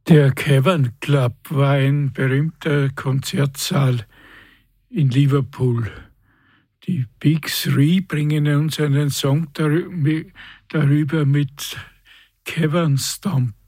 Der Cavern Club war ein berühmter Konzertsaal in Liverpool. Die Big Three bringen uns einen Song darüber mit Cavern Stomp.